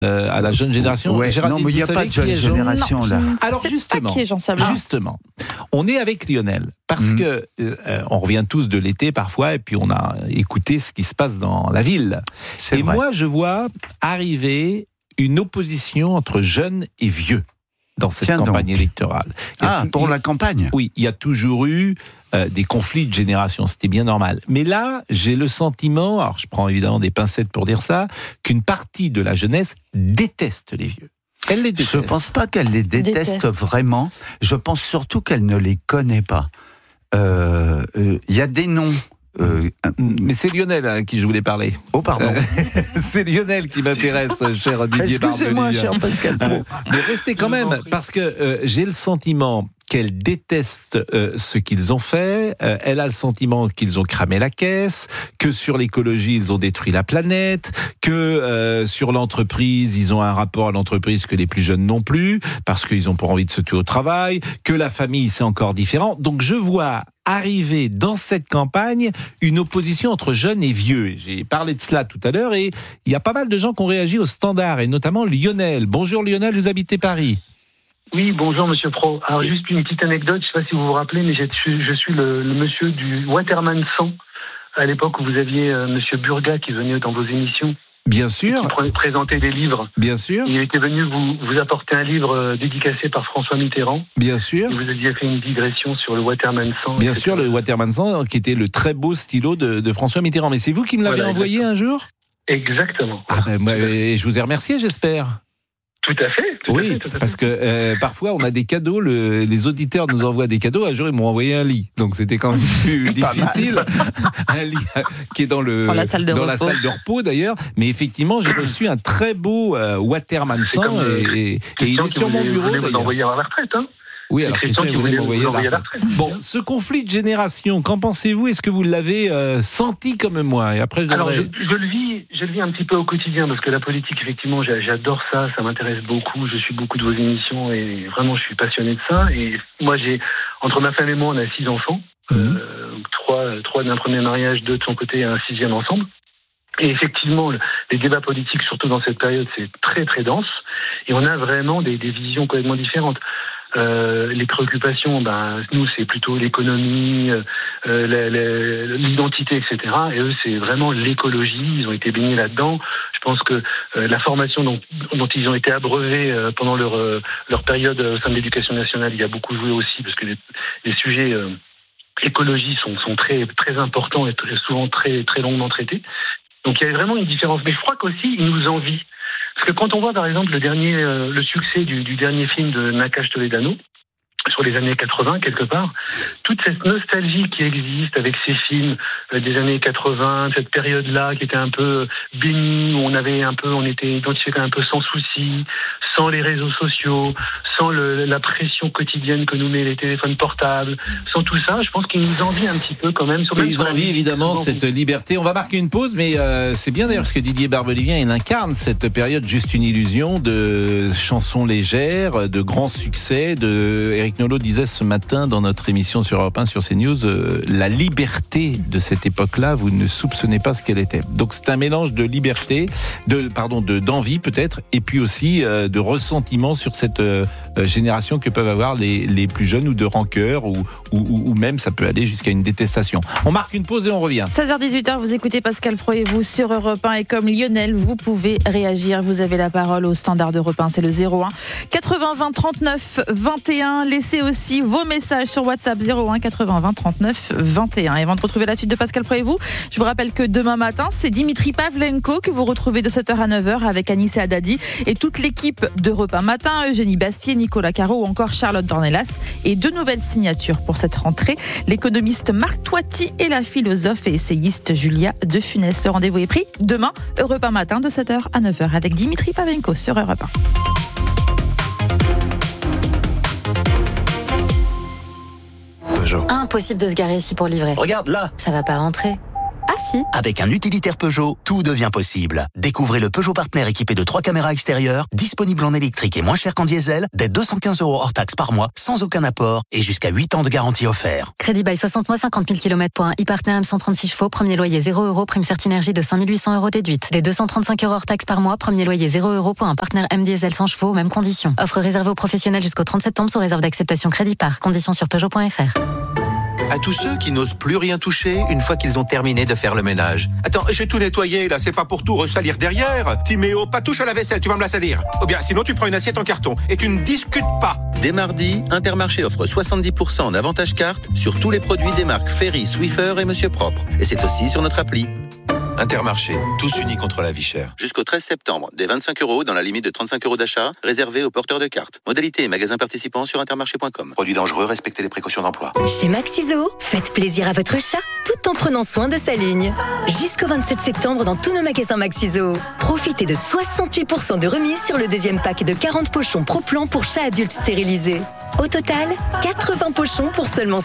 à la jeune génération. Ouais, non, mais il n'y a pas de jeune génération là. Alors justement, on est avec Lionel parce que on revient tous de l'été parfois et puis on a écouté ce qui se passe dans la ville. C'est et vrai. moi, je vois arriver une opposition entre jeunes et vieux dans cette campagne électorale. Pour la campagne. Oui, il y a toujours eu des conflits de génération, c'était bien normal. Mais là, j'ai le sentiment, alors je prends évidemment des pincettes pour dire ça, qu'une partie de la jeunesse déteste les vieux. Elle les déteste. Je ne pense pas qu'elle les déteste vraiment. Je pense surtout qu'elle ne les connaît pas. Il y a des noms. Mais c'est Lionel à qui je voulais parler. Oh, pardon. C'est Lionel qui m'intéresse, cher Didier Barbelivien. Excusez-moi, cher Pascal Praud. Mais restez quand même, parce que j'ai le sentiment qu'elle déteste ce qu'ils ont fait. Elle a le sentiment qu'ils ont cramé la caisse, que sur l'écologie, ils ont détruit la planète, que sur l'entreprise, ils ont un rapport à l'entreprise que les plus jeunes n'ont plus, parce qu'ils n'ont pas envie de se tuer au travail, que la famille, c'est encore différent. Donc je vois arriver dans cette campagne une opposition entre jeunes et vieux. J'ai parlé de cela tout à l'heure et il y a pas mal de gens qui ont réagi au standard, et notamment Lionel. Bonjour Lionel, vous habitez Paris. Oui, bonjour Monsieur Praud. Alors juste une petite anecdote, je ne sais pas si vous vous rappelez, mais je suis le monsieur du Waterman 100, à l'époque où vous aviez Monsieur Burga qui venait dans vos émissions. Bien sûr. Qui présentait des livres. Bien sûr. Il était venu vous apporter un livre dédicacé par François Mitterrand. Bien sûr. Et vous aviez fait une digression sur le Waterman 100. Bien sûr, le Waterman 100, qui était le très beau stylo de François Mitterrand. Mais c'est vous qui me l'avez envoyé un jour ? Exactement. Et je vous ai remercié, j'espère. Tout à fait. Oui, parce que parfois on a des cadeaux, les auditeurs nous envoient des cadeaux. Un jour ils m'ont envoyé un lit, donc c'était quand même plus difficile. Un lit qui est dans la salle de repos d'ailleurs. Mais effectivement, j'ai reçu un très beau Waterman 100 et il est sur mon bureau. Vous voulez vous envoyer à la retraite, hein ? Oui, alors Christian, il voulait m'envoyer à la retraite. Bon, ce conflit de génération, qu'en pensez-vous ? Est-ce que vous l'avez senti comme moi ? Et après, Alors, je le vis un petit peu au quotidien, parce que la politique, effectivement, j'adore ça m'intéresse beaucoup, je suis beaucoup de vos émissions, et vraiment, je suis passionné de ça. Et moi, entre ma femme et moi, on a 6 enfants, 3 d'un premier mariage, 2 de son côté et un 6e ensemble. Et effectivement, les débats politiques, surtout dans cette période, c'est très très dense, et on a vraiment des visions complètement différentes. Les préoccupations, nous c'est plutôt l'économie, l'identité, etc. Et eux c'est vraiment l'écologie. Ils ont été baignés là-dedans. Je pense que la formation dont ils ont été abreuvés pendant leur période au sein de l'éducation nationale, il y a beaucoup joué aussi, parce que les sujets écologie sont très très importants et souvent très très longuement traités. Donc il y a vraiment une différence. Mais je crois qu'aussi ils nous envient. Parce que quand on voit par exemple le succès du dernier film de Nakash Toledano, sur les années 80 quelque part, toute cette nostalgie qui existe avec ces films des années 80, cette période-là qui était un peu bénie, où on était identifié un peu sans souci, sans les réseaux sociaux, sans la pression quotidienne que nous met les téléphones portables, sans tout ça, je pense qu'ils nous envient un petit peu quand même. Ils envient évidemment cette liberté. On va marquer une pause, mais c'est bien d'ailleurs parce que Didier Barbelivien, il incarne cette période juste une illusion de chansons légères, de grands succès. Éric Nolot disait ce matin dans notre émission sur Europe 1 sur CNews, la liberté de cette époque-là, vous ne soupçonnez pas ce qu'elle était. Donc c'est un mélange de liberté, d'envie peut-être, et puis aussi de ressentiment sur cette génération que peuvent avoir les plus jeunes, ou de rancœur, ou même ça peut aller jusqu'à une détestation. On marque une pause et on revient. 16h-18h, vous écoutez Pascal Praud et vous sur Europe 1, et comme Lionel, vous pouvez réagir. Vous avez la parole au standard d'Europe 1, c'est le 01 80 20 39 21. Laissez aussi vos messages sur WhatsApp 01 80 20 39 21. Et avant de retrouver la suite de Pascal Praud et vous, je vous rappelle que demain matin, c'est Dimitri Pavlenko que vous retrouvez de 7h à 9h avec Anissa Haddadi et toute l'équipe d'Europe 1 Matin, Eugénie Bastier, Nicolas Caro ou encore Charlotte Dornelas. Et 2 nouvelles signatures pour cette rentrée, l'économiste Marc Toiti et la philosophe et essayiste Julia de Funès. Le rendez-vous est pris demain, Europe 1 Matin de 7h à 9h avec Dimitri Pavlenko sur Europe 1. Impossible de se garer ici pour livrer. Regarde là. Ça va pas rentrer. Ah si. Avec un utilitaire Peugeot, tout devient possible. Découvrez le Peugeot Partner équipé de 3 caméras extérieures, disponible en électrique et moins cher qu'en diesel, dès 215 € hors taxe par mois, sans aucun apport et jusqu'à 8 ans de garantie offert. Crédit bail 60 mois, 50 000 km pour un e-Partner M136 chevaux, premier loyer 0 €, prime Certinergie de 5 800 € déduite. Dès 235 € hors taxe par mois, premier loyer 0 € pour un Partner M diesel 100 chevaux, mêmes conditions. Offre réservée aux professionnels jusqu'au 30 septembre sous réserve d'acceptation crédit par. Conditions sur Peugeot.fr. À tous ceux qui n'osent plus rien toucher une fois qu'ils ont terminé de faire le ménage. Attends, j'ai tout nettoyé là, c'est pas pour tout ressalir derrière. Timéo, pas touche à la vaisselle, tu vas me la salir. Ou bien sinon tu prends une assiette en carton et tu ne discutes pas. Dès mardi, Intermarché offre 70% en avantage carte sur tous les produits des marques Ferry, Swiffer et Monsieur Propre. Et c'est aussi sur notre appli. Intermarché, tous unis contre la vie chère. Jusqu'au 13 septembre, des 25 € dans la limite de 35 € d'achat, réservés aux porteurs de cartes. Modalité et magasins participants sur intermarché.com. Produit dangereux, respectez les précautions d'emploi. Chez Maxiso, faites plaisir à votre chat tout en prenant soin de sa ligne. Jusqu'au 27 septembre dans tous nos magasins Maxiso. Profitez de 68% de remise sur le deuxième pack de 40 pochons Pro-Plan pour chats adultes stérilisés. Au total, 80 pochons pour seulement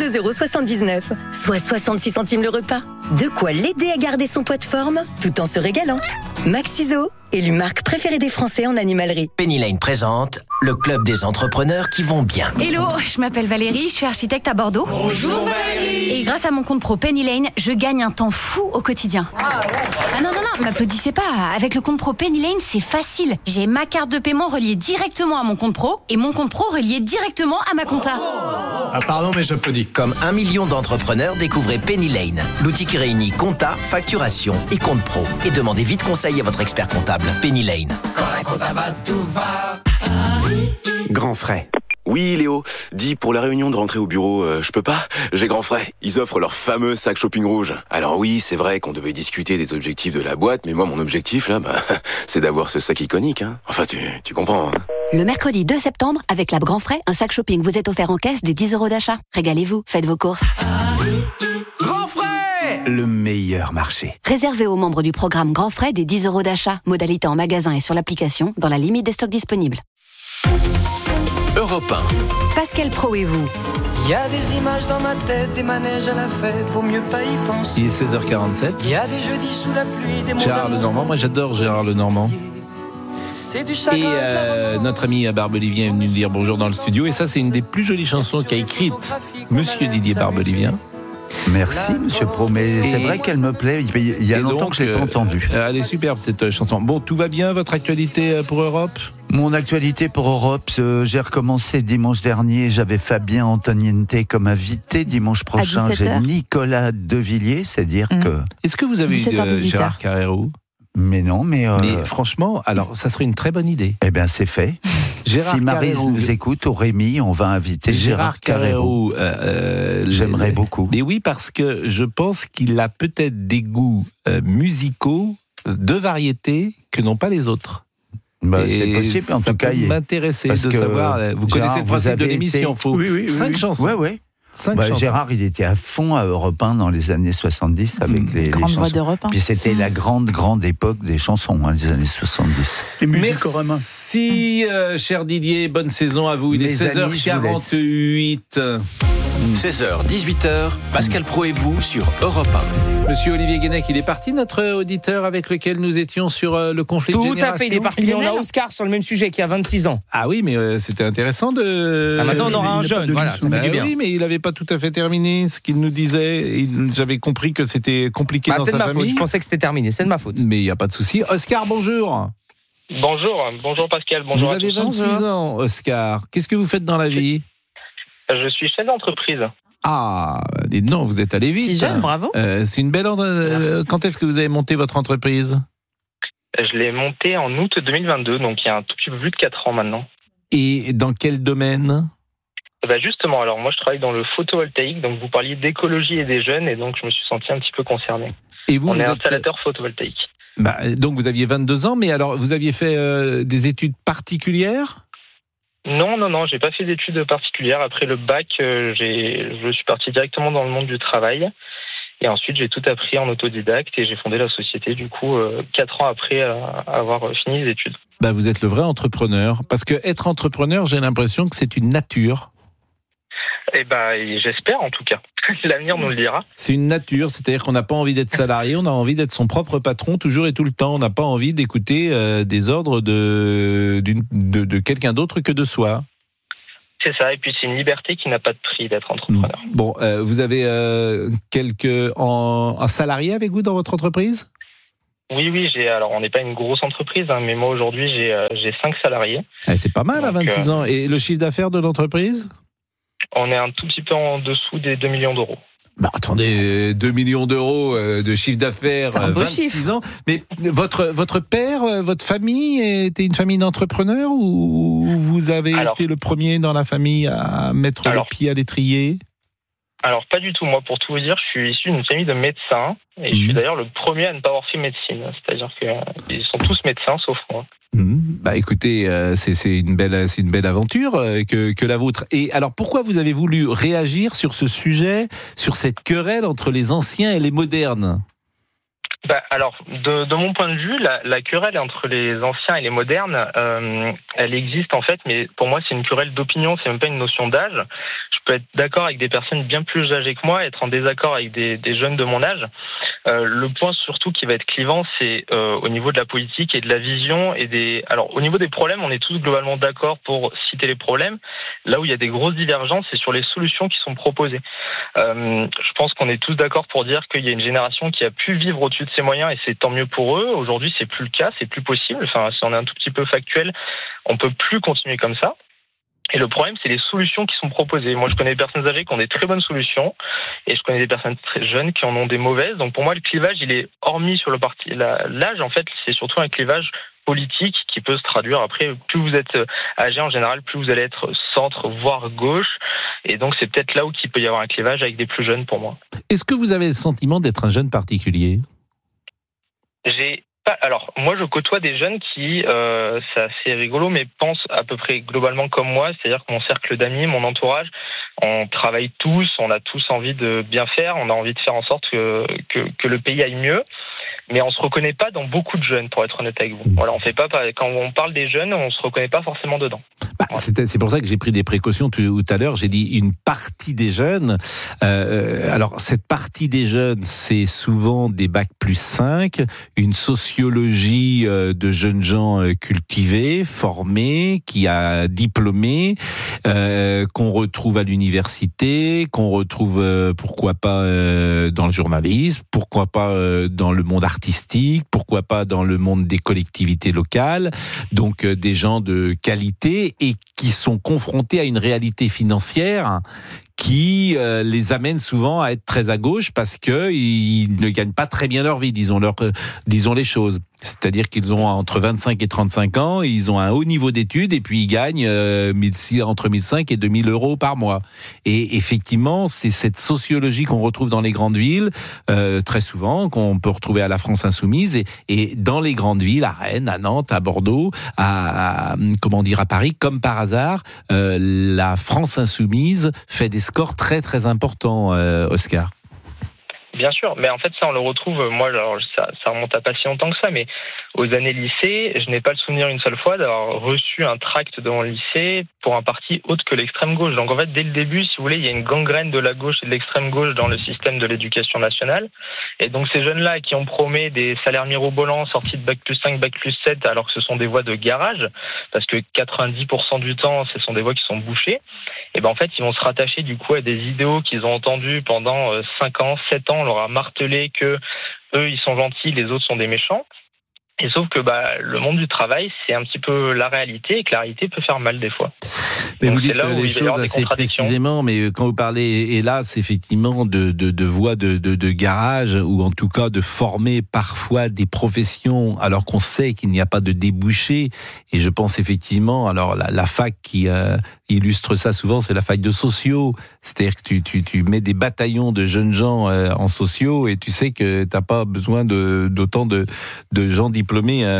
52,79 €, soit 66 centimes le repas. De quoi l'aider à garder son poids de forme tout en se régalant. Maxiso, élu marque préférée des Français en animalerie. Penny Lane présente le club des entrepreneurs qui vont bien. Hello, je m'appelle Valérie, je suis architecte à Bordeaux. Bonjour Valérie. Et grâce à mon compte pro Penny Lane, je gagne un temps fou au quotidien. Ah non, m'applaudissez pas. Avec le compte pro Penny Lane, c'est facile. J'ai ma carte de paiement reliée directement à mon compte pro et mon compte pro relié directement à ma compta. Ah pardon, mais j'applaudis. Comme 1 million d'entrepreneurs, découvrez Penny Lane, l'outil qui réunit compta, facturation et compte pro. Et demandez vite conseil à votre expert comptable. Penny Lane. Quand la compta va, tout va. Grand frais. Oui Léo, dis pour la réunion de rentrée au bureau, je peux pas, j'ai grand frais. Ils offrent leur fameux sac shopping rouge. Alors oui, c'est vrai qu'on devait discuter des objectifs de la boîte, mais moi mon objectif là, c'est d'avoir ce sac iconique. Hein. Enfin tu comprends. Hein. Le mercredi 2 septembre, avec la Grand Frais, un sac shopping vous est offert en caisse des 10 € d'achat. Régalez-vous, faites vos courses. Grand Frais, le meilleur marché. Réservé aux membres du programme Grand Frais des 10 € d'achat. Modalité en magasin et sur l'application, dans la limite des stocks disponibles. Europe 1. Pascal Pro et vous. Il y a des images dans ma tête, des manèges à la fête, vaut mieux pas y penser. Il est 16h47. Il y a des jeudis sous la pluie, des Gérard Lenormand, moi j'adore Gérard Lenormand. Et notre ami Barbelivien est venu nous dire bonjour dans le studio. Et ça, c'est une des plus jolies chansons qu'a écrite Monsieur Didier Barbelivien. Merci Monsieur Pro, mais c'est vrai qu'elle me plaît. Il y a longtemps que je l'ai pas entendue. Elle est superbe cette chanson. Bon, tout va bien, votre actualité pour Europe ? Mon actualité pour Europe, j'ai recommencé dimanche dernier. J'avais Fabien Antoniente comme invité. Dimanche prochain, j'ai Nicolas Devilliers, c'est-à-dire que... Est-ce que vous avez eu Gérard Carrérou ? Mais non, mais franchement, alors ça serait une très bonne idée. Eh bien, c'est fait. Si Maryse nous écoute, au Rémi, on va inviter Gérard Carrérou. J'aimerais beaucoup. Mais oui, parce que je pense qu'il a peut-être des goûts musicaux de variété que n'ont pas les autres. C'est possible, en tout cas. Ça peut m'intéresser de savoir. Vous connaissez le principe de l'émission, il faut 5 chansons. Oui. Gérard, il était à fond à Europe 1 dans les années 70 avec les grande chansons. voix d'Europe 1. Puis c'était la grande époque des chansons, les années 70. Merci, cher Didier. Bonne saison à vous. Il est 16h48. 16h, 18h, Pascal Pro et vous sur Europe 1. Monsieur Olivier Guénec, il est parti, notre auditeur avec lequel nous étions sur le conflit de génération. Tout à fait, il est parti. On a Oscar sur le même sujet qui a 26 ans. Ah oui, mais c'était intéressant de... maintenant, on aura un jeune, voilà, ça fait du bien. Oui, mais il n'avait pas tout à fait terminé ce qu'il nous disait. J'avais compris que c'était compliqué dans sa famille. C'est de ma faute, je pensais que c'était terminé, c'est de ma faute. Mais il n'y a pas de souci. Oscar, bonjour. Bonjour Pascal, bonjour à tous. Vous avez 26 ans, Oscar. Qu'est-ce que vous faites dans la vie ? Je suis chef d'entreprise. Ah, dites donc, vous êtes allé vite. Si jeune, bravo. C'est une belle... Quand est-ce que vous avez monté votre entreprise ? Je l'ai montée en août 2022, donc il y a un tout petit peu plus de 4 ans maintenant. Et dans quel domaine ? Justement, alors moi je travaille dans le photovoltaïque, donc vous parliez d'écologie et des jeunes, et donc je me suis senti un petit peu concerné. Et vous, On est installateur photovoltaïque. Donc vous aviez 22 ans, mais alors vous aviez fait des études particulières ? Non, j'ai pas fait d'études particulières. Après le bac, je suis parti directement dans le monde du travail. Et ensuite, j'ai tout appris en autodidacte et j'ai fondé la société, du coup, 4 ans après avoir fini les études. Vous êtes le vrai entrepreneur. Parce que être entrepreneur, j'ai l'impression que c'est une nature. J'espère en tout cas. L'avenir nous le dira. C'est une nature, c'est-à-dire qu'on n'a pas envie d'être salarié, on a envie d'être son propre patron toujours et tout le temps. On n'a pas envie d'écouter des ordres de quelqu'un d'autre que de soi. C'est ça, et puis c'est une liberté qui n'a pas de prix d'être entrepreneur. Bon, vous avez un salarié avec vous dans votre entreprise ? Oui, alors on n'est pas une grosse entreprise, mais moi aujourd'hui j'ai 5 salariés. C'est pas mal à 26 ans. Et le chiffre d'affaires de l'entreprise ? On est un tout petit peu en dessous des 2 millions d'euros. Attendez, 2 millions d'euros de chiffre d'affaires, 26 ans. Mais votre père, votre famille était une famille d'entrepreneurs ou vous avez été le premier dans la famille à mettre le pied à l'étrier ? Alors pas du tout, moi pour tout vous dire, je suis issu d'une famille de médecins et je suis d'ailleurs le premier à ne pas avoir fait médecine, c'est-à-dire qu'ils sont tous médecins sauf moi. Écoutez, c'est une belle aventure que la vôtre. Et alors pourquoi vous avez voulu réagir sur ce sujet, sur cette querelle entre les anciens et les modernes ? Alors, de mon point de vue, la querelle entre les anciens et les modernes, elle existe en fait, mais pour moi c'est une querelle d'opinion, c'est même pas une notion d'âge. Je peux être d'accord avec des personnes bien plus âgées que moi, être en désaccord avec des jeunes de mon âge. Le point surtout qui va être clivant, c'est au niveau de la politique et de la vision Alors, au niveau des problèmes, on est tous globalement d'accord pour citer les problèmes. Là où il y a des grosses divergences, c'est sur les solutions qui sont proposées. Je pense qu'on est tous d'accord pour dire qu'il y a une génération qui a pu vivre au-dessus de ses moyens et c'est tant mieux pour eux. Aujourd'hui, c'est plus le cas, c'est plus possible. Enfin, si on est un tout petit peu factuel, on peut plus continuer comme ça. Et le problème, c'est les solutions qui sont proposées. Moi, je connais des personnes âgées qui ont des très bonnes solutions et je connais des personnes très jeunes qui en ont des mauvaises. Donc, pour moi, le clivage, il est hormis sur le parti. L'âge, en fait, c'est surtout un clivage politique qui peut se traduire. Après, plus vous êtes âgé en général, plus vous allez être centre, voire gauche. Et donc, c'est peut-être là où il peut y avoir un clivage avec des plus jeunes pour moi. Est-ce que vous avez le sentiment d'être un jeune particulier ? Alors, moi, je côtoie des jeunes qui, c'est assez rigolo, mais pensent à peu près globalement comme moi. C'est-à-dire que mon cercle d'amis, mon entourage, on travaille tous, on a tous envie de bien faire, on a envie de faire en sorte que le pays aille mieux. Mais on se reconnaît pas dans beaucoup de jeunes, pour être honnête avec vous. Voilà, on fait pas, quand on parle des jeunes, on se reconnaît pas forcément dedans. C'est pour ça que j'ai pris des précautions tout à l'heure. J'ai dit une partie des jeunes. Alors, cette partie des jeunes, c'est souvent des bacs plus 5, une sociologie de jeunes gens cultivés, formés, qui a diplômé, qu'on retrouve à l'université, qu'on retrouve, pourquoi pas, dans le journalisme, pourquoi pas dans le monde artistique, pourquoi pas dans le monde des collectivités locales, donc des gens de qualité et qui sont confrontés à une réalité financière qui les amène souvent à être très à gauche parce que ils ne gagnent pas très bien leur vie, disons les choses. C'est-à-dire qu'ils ont entre 25 et 35 ans, ils ont un haut niveau d'études et puis ils gagnent entre 1005 et 2000 euros par mois. Et effectivement, c'est cette sociologie qu'on retrouve dans les grandes villes, très souvent, qu'on peut retrouver à la France Insoumise et dans les grandes villes, à Rennes, à Nantes, à Bordeaux, à Paris, comme par hasard, la France Insoumise fait des scores très très importants, Oscar. Bien sûr, mais en fait ça on le retrouve, moi alors, ça remonte à pas si longtemps que ça, mais aux années lycée, je n'ai pas le souvenir une seule fois d'avoir reçu un tract de mon lycée pour un parti autre que l'extrême gauche. Donc en fait dès le début, si vous voulez, il y a une gangrène de la gauche et de l'extrême gauche dans le système de l'éducation nationale. Et donc ces jeunes-là à qui on promet des salaires mirobolants sortis de bac plus 5, bac plus 7, alors que ce sont des voies de garage, parce que 90% du temps ce sont des voies qui sont bouchées, et ben en fait ils vont se rattacher du coup à des idéaux qu'ils ont entendus pendant 5 ans, 7 ans. On leur a martelé que eux ils sont gentils, les autres sont des méchants. Et sauf que le monde du travail, c'est un petit peu la réalité et que la réalité peut faire mal des fois. Mais donc, vous dites les choses assez précisément, mais quand vous parlez, hélas, effectivement, de voies de garage, ou en tout cas de former parfois des professions, alors qu'on sait qu'il n'y a pas de débouché. Et je pense effectivement, alors la fac qui illustre ça souvent, c'est la fac de sociaux. C'est-à-dire que tu mets des bataillons de jeunes gens en sociaux et tu sais que t'as pas besoin d'autant de gens diplômés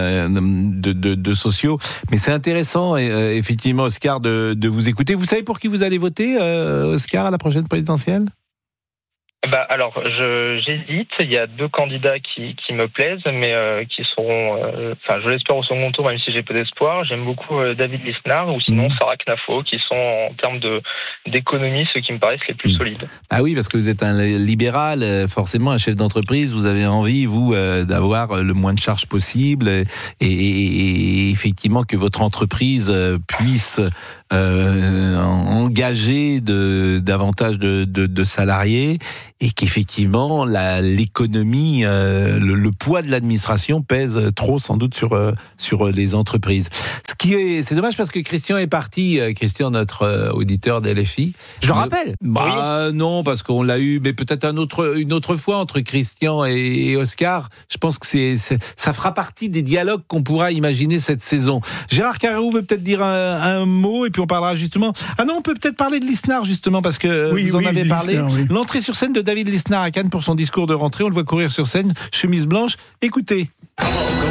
de sociaux. Mais c'est intéressant, effectivement, Oscar, de vous écouter. Vous savez pour qui vous allez voter, Oscar, à la prochaine présidentielle ? Alors, j'hésite. Il y a 2 candidats qui me plaisent, mais qui seront, je l'espère au second tour, même si j'ai peu d'espoir. J'aime beaucoup David Lisnard ou sinon Sarah Knafo, qui sont en termes d'économie ceux qui me paraissent les plus solides. Ah oui, parce que vous êtes un libéral, forcément un chef d'entreprise, vous avez envie, vous, d'avoir le moins de charges possible et effectivement que votre entreprise puisse engager davantage de salariés et qu'effectivement l'économie, le poids de l'administration pèse trop sans doute sur les entreprises. C'est dommage parce que Christian est parti, Christian, notre auditeur d'LFI. Je le rappelle. Non, parce qu'on l'a eu, mais peut-être une autre fois entre Christian et Oscar. Je pense que ça fera partie des dialogues qu'on pourra imaginer cette saison. Gérard Carreau veut peut-être dire un mot et puis on parlera justement. Ah non, on peut peut-être parler de Lisnard justement parce que vous en avez parlé. L'entrée sur scène de David Lisnard à Cannes pour son discours de rentrée. On le voit courir sur scène, chemise blanche. Écoutez.